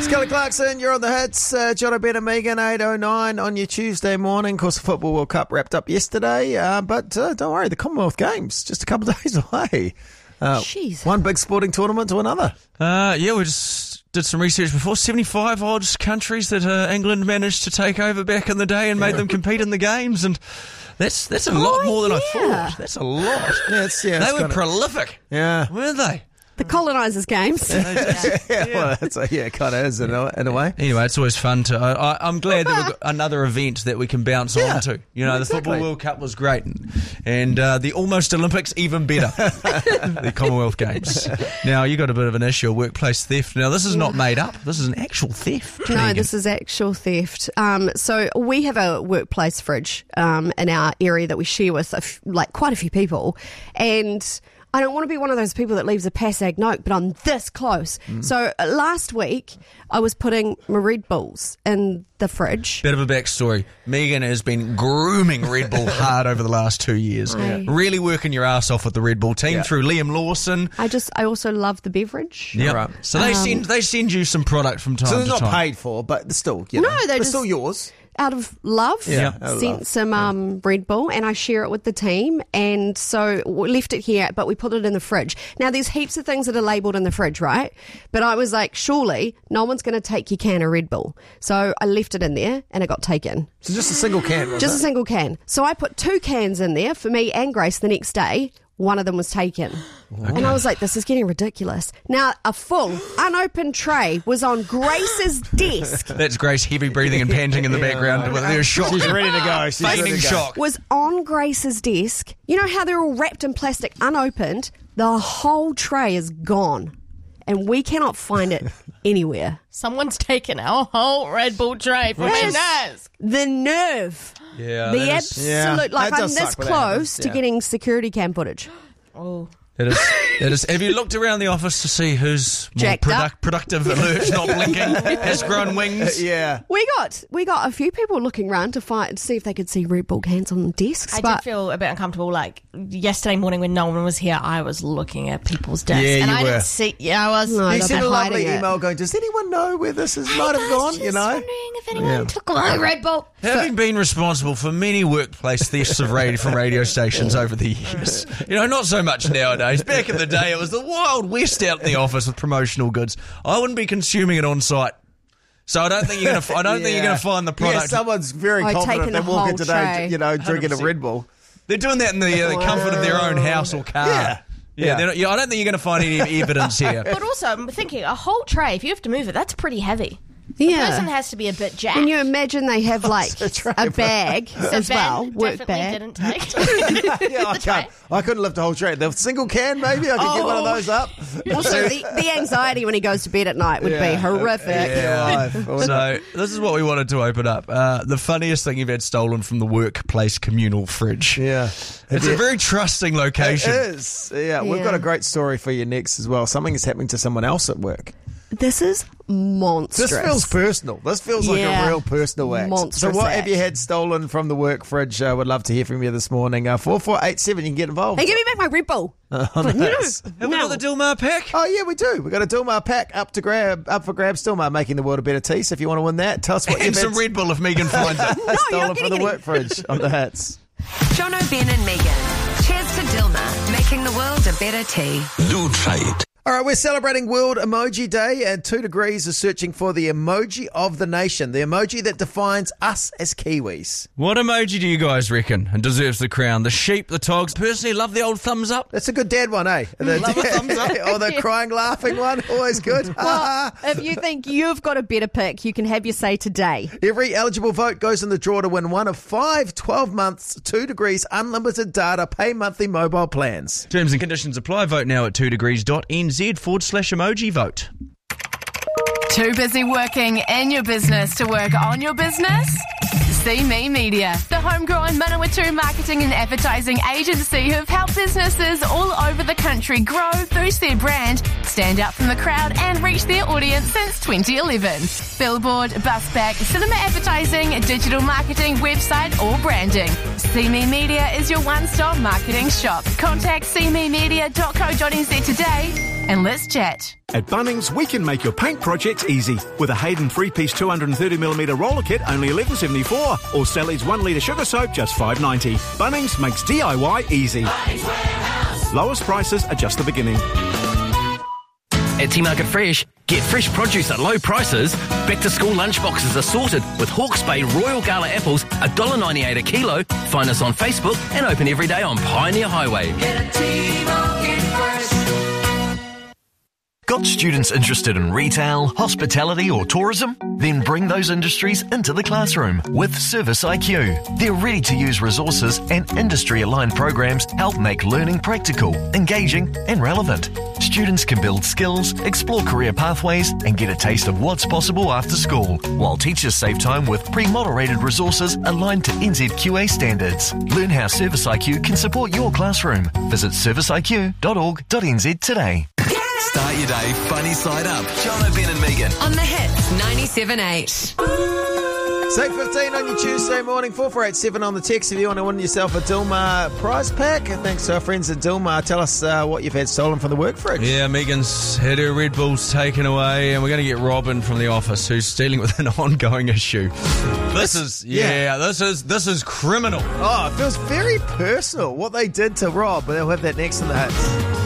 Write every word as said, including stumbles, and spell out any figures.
Kelly Clarkson, you're on the hits. Uh, John O'Brien and Megan, eight oh nine on your Tuesday morning. Of course, the Football World Cup wrapped up yesterday, uh, but uh, don't worry, the Commonwealth Games just a couple of days away. Uh, Jeez. One big sporting tournament to another. Uh, yeah, we just did some research before. seventy-five odd countries that uh, England managed to take over back in the day and made them compete in the games, and that's that's a lot Oh, more than yeah. I thought. That's a lot. Yeah, it's, yeah, they it's were kinda, prolific, Yeah. weren't they? The colonisers' games. yeah, well, that's a, yeah, it kind of is in a, in a way. Anyway, it's always fun to. I, I, I'm glad that we've got another event that we can bounce Yeah, on to. You know, exactly. the Football World Cup was great, and, and uh, the almost Olympics even better. The Commonwealth Games. Now you got a bit of an issue of workplace theft. Now this is not made up. This is an actual theft. No, Megan. this is actual theft. Um, so we have a workplace fridge um, in our area that we share with a f- like quite a few people, and I don't want to be one of those people that leaves a Passag note, but I'm this close. Mm. So uh, last week I was putting my Red Bulls in the fridge. Bit of a backstory. Megan has been grooming Red Bull hard over the last two years. Yeah. Really working your ass off with the Red Bull team Yeah. through Liam Lawson. I just I also love the beverage. Yep. Right. So they Um, send they send you some product from time So they're to not time. paid for, but they're still, you No, know, they're they're just- still yours. Out of love, Yeah, out of sent love. some um, Red Bull, and I share it with the team, and so we left it here, but we put it in the fridge. Now there's heaps of things that are labelled in the fridge, right? But I was like, surely no one's going to take your can of Red Bull, so I left it in there, and it got taken. So just a single can, was Just a it? single can. So I put two cans in there for me and Grace the next day. One of them was taken. And I was like, this is getting ridiculous. Now, a full, unopened tray was on Grace's desk. That's Grace heavy breathing and panting in the background. With their shock. She's ready to go. She's ready Feigning to go. shock. Was on Grace's desk. You know how they're all wrapped in plastic, unopened? The whole tray is gone. And we cannot find it anywhere. Someone's taken our whole Red Bull tray from Yes. my desk. The nerve. Yeah, the that is- Yeah, absolute, like that I'm does this suck when that close happens, to yeah. getting security cam footage. Oh. It is, it is. Have you looked around the office to see who's more Jacked up. product, productive, alert, not blinking, has grown wings? Yeah. We got we got a few people looking around to find to see if they could see Red Bull cans on the desks. I but did feel a bit uncomfortable. Like yesterday morning when no one was here, I was looking at people's desks. Yeah, and you I were. didn't see. Yeah, I was. No, You they've sent been a lovely hiding it. email going, does anyone know where this is, Hey, might have guys, gone, just you know? wondering if anyone Yeah. took my Red Bull. Having been responsible for many workplace thefts of radio from radio stations over the years, you know, not so much nowadays. Back in the day, it was the Wild West out in the office with promotional goods. I wouldn't be consuming it on site, so I don't think you're gonna. I don't think you're Yeah. gonna find the Yeah, product. someone's very Oh, confident taking they the walk in whole today, tray. you know, drinking a one hundred percent. Red Bull. They're doing that in the, uh, the comfort of their own house or car. Yeah. Yeah, Yeah. they're not- yeah, I don't think you're going to find any evidence here. But also, I'm thinking a whole tray. If you have to move it, that's pretty heavy. yeah. The person has to be a bit jacked. Can you imagine they have like a tray, a but- bag as Ben well, work definitely bag. didn't take. Yeah, I can't. I couldn't lift a whole tray. The single can, maybe I could get one of those up. Also, the, the anxiety when he goes to bed at night would be Yeah. horrific. Yeah. So this is what we wanted to open up. Uh, the funniest thing you've had stolen from the workplace communal fridge. Yeah. It's a very trusting It location. is. Yeah, we've Yeah. got a great story for you next as well. Something is happening to someone else at work. This is monstrous. This feels personal. This feels like Yeah. a real personal act. Monstrous so what act. have you had stolen from the work fridge? I uh, would love to hear from you this morning. Uh, four four eight seven, you can get involved. Hey, give me back my Red Bull. Oh, But no, nice. Have we no. got the Dilmar pack? Oh yeah, we do. We've got a Dilmar pack up to grab, up for grabs. Dilmar making the world a better tea. So if you want to win that, tell us what And you've some had Red Bull if Megan finds it. you're stolen not from the getting work fridge on the hats. John O'Brien and Megan. Cheers to Dilma, making the world a better tea. Do try it. All right, we're celebrating World Emoji Day, and Two Degrees is searching for the emoji of the nation, the emoji that defines us as Kiwis. What emoji do you guys reckon and deserves the crown? The sheep, the togs? Personally, love the old thumbs up. That's a good dad one, eh? The, Love a thumbs up. or the crying, laughing one, always good. Well, if you think you've got a better pick, you can have your say today. Every eligible vote goes in the draw to win one of five twelve months, Two Degrees unlimited data, pay monthly mobile plans. Terms and conditions apply. Vote now at two degrees dot n z forward slash emoji vote. Too busy working in your business to work on your business? See Me Media, the homegrown Manawatu marketing and advertising agency who've helped businesses all over the country grow, boost their brand, stand out from the crowd and reach their audience since twenty eleven. Billboard, busback, cinema advertising, digital marketing, website or branding. See Me Media is your one-stop marketing shop. Contact see me media dot co dot n z today and let's chat. At Bunnings, we can make your paint projects easy. With a Hayden three-piece two hundred thirty millimetre roller kit, only eleven dollars seventy-four, or Sally's one litre sugar soap, just five dollars ninety. Bunnings makes D I Y easy. Lowest prices are just the beginning. At T-Market Fresh, get fresh produce at low prices. Back to school lunchboxes are sorted with Hawke's Bay Royal Gala apples, one dollar ninety-eight a kilo. Find us on Facebook and open every day on Pioneer Highway. Get a T-Market Fresh. Got students interested in retail, hospitality or tourism? Then bring those industries into the classroom with Service I Q. Their ready-to-use resources and industry-aligned programs help make learning practical, engaging and relevant. Students can build skills, explore career pathways and get a taste of what's possible after school, while teachers save time with pre-moderated resources aligned to N Z Q A standards. Learn how Service I Q can support your classroom. Visit service I Q dot org dot n z today. Start your day funny side up. John O'Ben and Megan. On the hits, ninety-seven point eight. It's eight fifteen on your Tuesday morning, four four eight seven on the text if you want to win yourself a Dilmah prize pack. Thanks to our friends at Dilmah. Tell us uh, what you've had stolen from the work fridge. Yeah, Megan's had her Red Bulls taken away, and we're going to get Robin from the office, who's dealing with an ongoing issue. This is, yeah, yeah, this is this is criminal. Oh, it feels very personal, what they did to Rob, but they'll have that next in the hits.